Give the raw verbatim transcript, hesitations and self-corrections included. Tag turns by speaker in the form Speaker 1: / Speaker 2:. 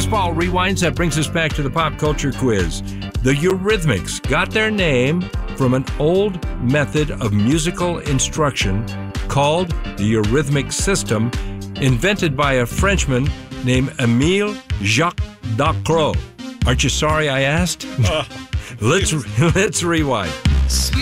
Speaker 1: Fastball Rewinds, that brings us back to the pop culture quiz. The Eurythmics got their name from an old method of musical instruction called the Eurythmic system, invented by a Frenchman named Émile Jacques Dalcroze. Aren't you sorry I asked? Uh, let's let's rewind.